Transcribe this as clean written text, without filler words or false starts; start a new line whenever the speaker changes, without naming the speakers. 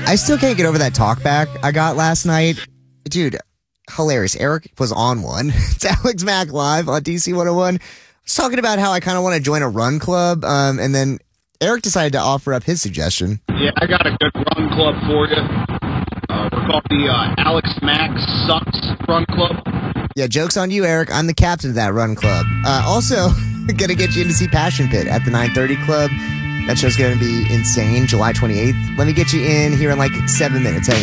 I still can't get over that talk back I got last night. Dude, hilarious. Eric was on one. It's Alex Mack live on DC 101. I was talking about how I kind of want to join a run club, and then Eric decided to offer up his suggestion.
Yeah, I got a good run club for you. We're called the Alex Mack Sucks Run Club.
Yeah, joke's on you, Eric. I'm the captain of that run club. Also, going to get you in to see Passion Pit at the 930 Club. That show's going to be insane, July 28th. Let me get you in here in like 7 minutes. Hang